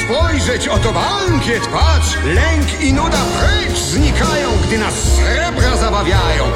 spojrzeć, oto bankiet, patrz! Lęk i nuda precz znikają, gdy nas srebra zabawiają.